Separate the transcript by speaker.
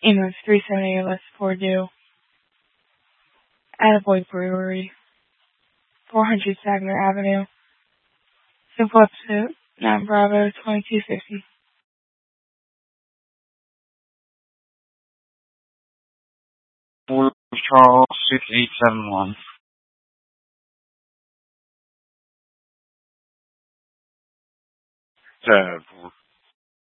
Speaker 1: Amos 378 West Purdue. Attaboy Brewery, 400 Saginaw Avenue. Simple Pursuit, 9 Bravo 2250.
Speaker 2: Fort Charles 6871.